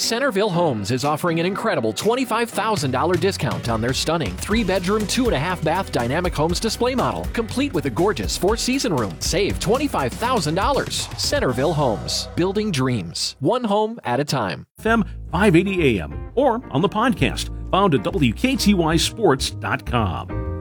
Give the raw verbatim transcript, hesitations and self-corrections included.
Centerville Homes is offering an incredible twenty-five thousand dollars discount on their stunning three-bedroom, two-and-a-half-bath Dynamic Homes display model, complete with a gorgeous four-season room. Save twenty-five thousand dollars. Centerville Homes, building dreams, one home at a time. F M five eighty A M or on the podcast found at W K T Y sports dot com.